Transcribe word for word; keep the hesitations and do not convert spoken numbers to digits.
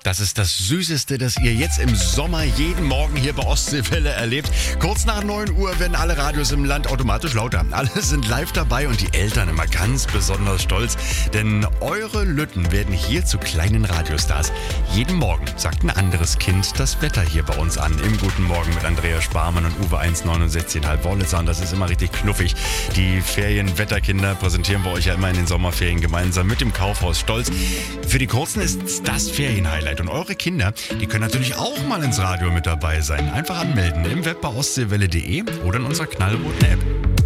Das ist das Süßeste, das ihr jetzt im Sommer jeden Morgen hier bei Ostseewelle erlebt. Kurz nach neun Uhr werden alle Radios im Land automatisch lauter. Alle sind live dabei und die Eltern immer ganz besonders stolz. Denn eure Lütten werden hier zu kleinen Radiostars. Jeden Morgen sagt ein anderes Kind das Wetter hier bei uns an. Im Guten Morgen mit Andrea Sparmann und Uwe eins neunundsechzig Komma fünf Wollitzer. Und das ist immer richtig knuffig. Die Ferienwetterkinder präsentieren wir euch ja immer in den Sommerferien gemeinsam mit dem Kaufhaus Stolz. Für die Kurzen ist das Ferienhighlight. Und eure Kinder, die können natürlich auch mal ins Radio mit dabei sein. Einfach anmelden im Web bei ostseewelle punkt de oder in unserer knallroten App.